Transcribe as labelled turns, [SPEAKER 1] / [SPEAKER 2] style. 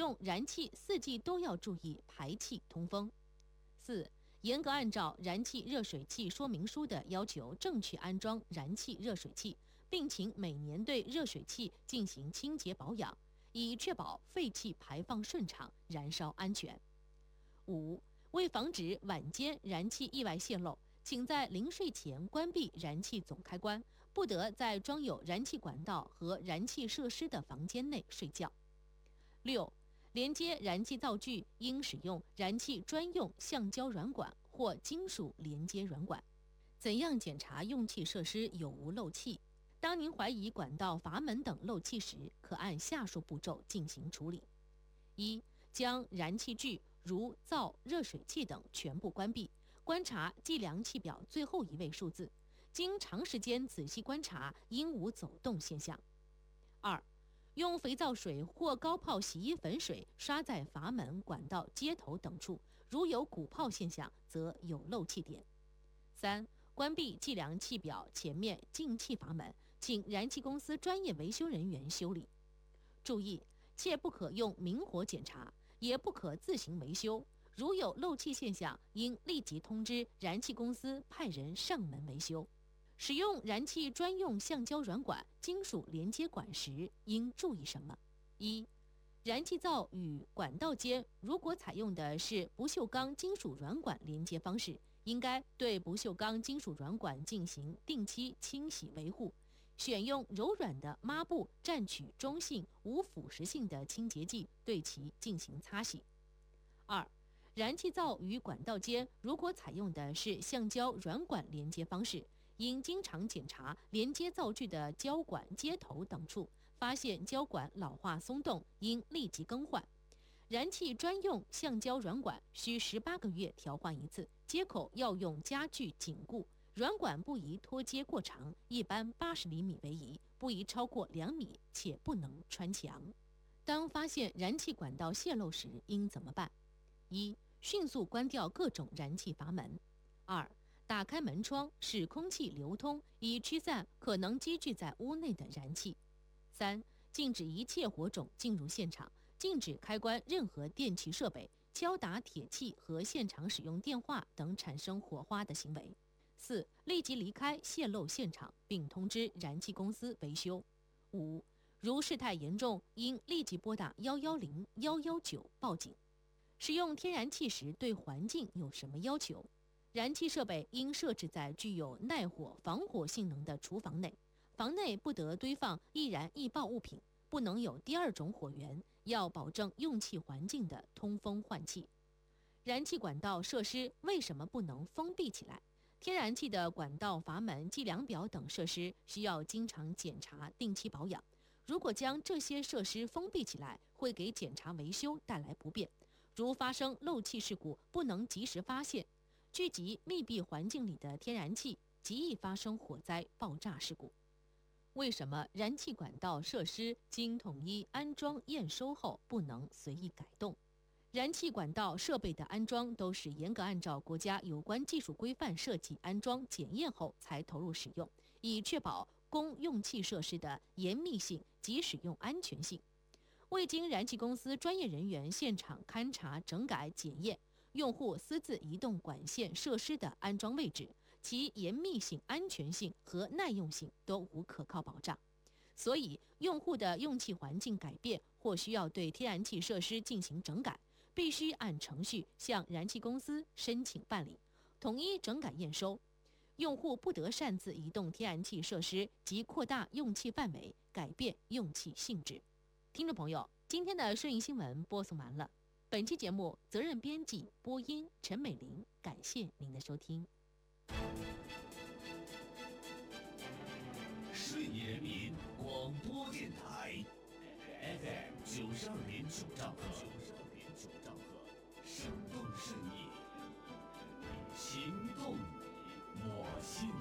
[SPEAKER 1] 用燃气4季都要注意排气通风。4. 严格按照燃气热水器说明书的要求正确安装燃气热水器，并请每年对热水器进行清洁保养，以确保废气排放顺畅、燃烧安全。5. 为防止晚间燃气意外泄漏，请在临睡前关闭燃气总开关，不得在装有燃气管道和燃气设施的房间内睡觉。6. 连接燃气灶具应使用燃气专用橡胶软管或金属连接软管。怎样检查用气设施有无漏气？当您怀疑管道、阀门等漏气时，可按下述步骤进行处理。1. 将燃气具如灶、热水器等全部关闭，观察计量器表最后一位数字，经长时间仔细观察，应无走动现象。2. 用肥皂水或高泡洗衣粉水刷在阀门、管道、接头等处，如有鼓泡现象，则有漏气点。3. 关闭计量器表前面进气阀门，请燃气公司专业维修人员修理。注意，切不可用明火检查，也不可自行维修。如有漏气现象，应立即通知燃气公司派人上门维修。使用燃气专用橡胶软管、金属连接管时，应注意什么？1. 燃气灶与管道间如果采用的是不锈钢金属软管连接方式，应该对不锈钢金属软管进行定期清洗维护，选用柔软的抹布蘸取中性、无腐蚀性的清洁剂对其进行擦洗。2. 燃气灶与管道间如果采用的是橡胶软管连接方式，应经常检查连接灶具的胶管、接头等处，发现胶管老化松动，应立即更换。燃气专用橡胶软管需18个月调换一次，接口要用家具紧固，软管不宜脱接过长，一般80厘米为宜，不宜超过2米，且不能穿墙。当发现燃气管道泄漏时，应怎么办？1. 迅速关掉各种燃气阀门。2. 打开门窗，使空气流通，以驱散可能积聚在屋内的燃气。3. 禁止一切火种进入现场，禁止开关任何电气设备，敲打铁器和现场使用电话等产生火花的行为。4. 立即离开泄漏现场，并通知燃气公司维修。5. 如事态严重，应立即拨打110、119报警。使用天然气时对环境有什么要求？燃气设备应设置在具有耐火、防火性能的厨房内，房内不得堆放易燃易爆物品，不能有第二种火源，要保证用气环境的通风换气。燃气管道设施为什么不能封闭起来？天然气的管道、阀门、计量表等设施需要经常检查、定期保养。如果将这些设施封闭起来，会给检查维修带来不便。如发生漏气事故，不能及时发现，聚集密闭环境里的天然气，极易发生火灾、爆炸事故。为什么燃气管道设施经统一安装验收后不能随意改动？燃气管道设备的安装都是严格按照国家有关技术规范设计、安装、检验后才投入使用，以确保供用气设施的严密性及使用安全性。未经燃气公司专业人员现场勘查、整改、检验，用户私自移动管线设施的安装位置，其严密性、安全性和耐用性都无可靠保障。所以，用户的用气环境改变或需要对天然气设施进行整改，必须按程序向燃气公司申请办理，统一整改验收。用户不得擅自移动天然气设施及扩大用气范围，改变用气性质。听众朋友，今天的摄影新闻播送完了。本期节目责任编辑播音陈美玲，感谢您的收听。
[SPEAKER 2] 顺义人民广播电台 FM 92.9兆赫，生动顺义，情动我心。